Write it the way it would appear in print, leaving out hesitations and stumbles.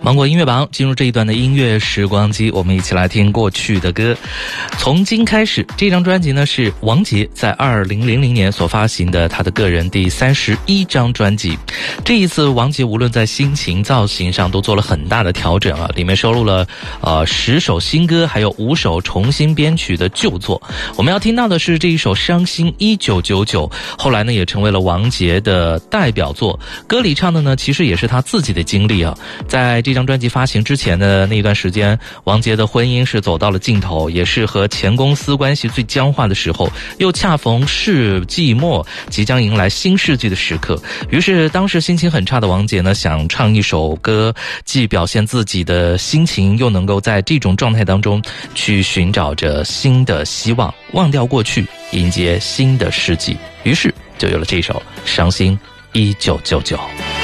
芒果音乐榜进入这一段的音乐时光机，我们一起来听过去的歌。从今开始，这张专辑呢是王杰在2000年所发行的他的个人第31张专辑。这一次王杰无论在心情造型上都做了很大的调整啊，里面收录了10首新歌，还有5首重新编曲的旧作。我们要听到的是这一首《伤心1999》，后来呢也成为了王杰的代表作。歌里唱的呢其实也是他自己的经历啊。在这张专辑发行之前的那一段时间，王杰的婚姻是走到了尽头，也是和前公司关系最僵化的时候，又恰逢世纪末，即将迎来新世纪的时刻。于是当时心情很差的王杰呢，想唱一首歌，既表现自己的心情，又能够在这种状态当中去寻找着新的希望，忘掉过去，迎接新的世纪。于是就有了这首《伤心1999》。